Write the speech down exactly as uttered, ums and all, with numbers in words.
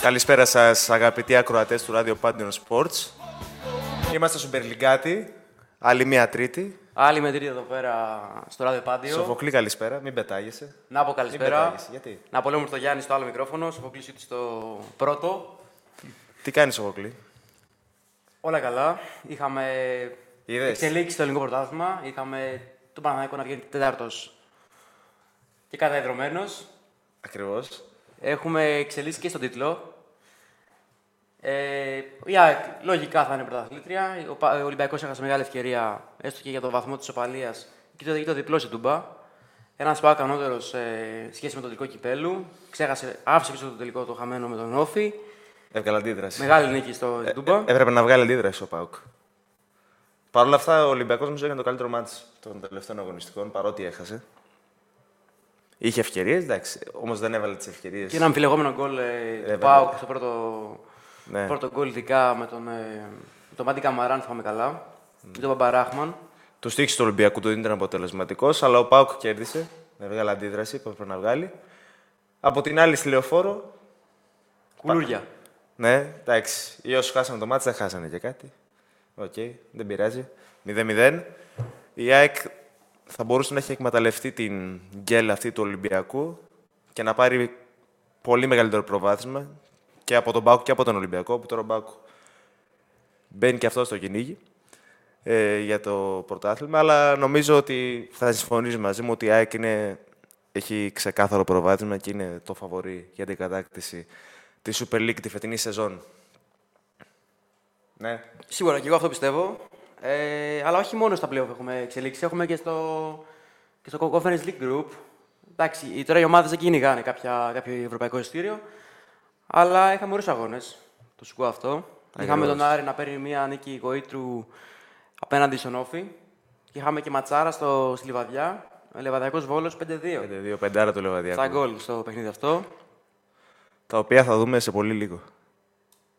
Καλησπέρα σας, αγαπητοί ακροατές του Radio Pantheon Sports. Είμαστε στο Μπερλιγκάτι, άλλη μία Τρίτη. Άλλη με τρίτη εδώ πέρα στο Radio Pantheon. Σοφοκλή, καλησπέρα, μην πετάγεσαι. Να πω καλησπέρα. Γιατί? Να πω λέμε το Γιάννη στο άλλο μικρόφωνο, Σοφοκλής στο πρώτο. Τι κάνεις, Σοφοκλή? Όλα καλά. Είχαμε Είδες? εξελίξει στο ελληνικό πρωτάθλημα. Είχαμε τον Παναθηναϊκό να βγαίνει τέταρτος και καταεδρωμένος. Ακριβώς. Έχουμε εξελίξει και στον τίτλο. Ε, η ΑΕΚ λογικά θα είναι πρωταθλήτρια. Ο, Πα- ο Ολυμπιακός έχασε μεγάλη ευκαιρία, έστω και για το βαθμό της οπαλίας, και το, και το διπλό στην Τούμπα. Ένας ΠΑΟΚ ανώτερος σε σχέση με το τελικό κυπέλου. Ξέχασε, άφησε πίσω το τελικό το χαμένο με τον Όφη. Έβγαλε αντίδραση. Μεγάλη νίκη στο Ε, Τούμπα. ε, έπρεπε να βγάλει αντίδραση ο ΠΑΟΚ. Παρ' όλα αυτά, ο Ολυμπιακός μου έκανε το καλύτερο μάτς των τελευταίων αγωνιστικών, παρότι έχασε. Είχε ευκαιρίες, εντάξει, όμως δεν έβαλε τις ευκαιρίες. Και ένα αμφιλεγόμενο γκολ ε, του βέβαια. ΠΑΟΚ στο πρώτο, Ναι. πρώτο γκολ, ειδικά με τον, ε, με τον Μάντι Καμαράν, θυμάμαι καλά. Mm. Και τον Μπαμπαράχμαν. Το στίχης του Ολυμπιακού του δεν ήταν αποτελεσματικός, αλλά ο ΠΑΟΚ κέρδισε. Έβγαλε αντίδραση που έπρεπε να βγάλει. Από την άλλη, στη Λεωφόρο. Κουλούρια. Ναι, εντάξει. Ή όσοι χάσανε το μάτς δεν χάσανε και κάτι. Οκ, okay, δεν πειράζει. μηδέν μηδέν. Η ΑΕΚ θα μπορούσε να έχει εκμεταλλευτεί την γκέλα αυτή του Ολυμπιακού και να πάρει πολύ μεγαλύτερο προβάδισμα και από τον ΠΑΟΚ και από τον Ολυμπιακό, που τώρα ο ΠΑΟΚ μπαίνει και αυτό στο κυνήγι ε, για το πρωτάθλημα. Αλλά νομίζω ότι θα συμφωνήσει μαζί μου ότι η ΑΕΚ είναι, έχει ξεκάθαρο προβάδισμα και είναι το φαβορί για την κατάκτηση τη Super League τη φετινή σεζόν. Ναι. Σίγουρα και εγώ αυτό πιστεύω. Ε, αλλά όχι μόνο στα playoff έχουμε εξελίξει, έχουμε και στο, και στο Conference League Group. Εντάξει, τώρα οι ομάδες δεν κυνηγάνε κάποια, κάποιο ευρωπαϊκό εισιτήριο, αλλά είχαμε ωραίους αγώνες, το σου πω αυτό. Ακριβώς. Είχαμε τον Άρη να παίρνει μία νίκη γοήτρου απέναντι στον Όφη και είχαμε και ματσάρα στο, στη Λιβαδιά, Λεβαδιακός Βόλος πέντε δύο. πέντε δύο, πεντάρα του Λεβαδιακού. Στα γκολ στο παιχνίδι αυτό. Τα οποία θα δούμε σε πολύ λίγο.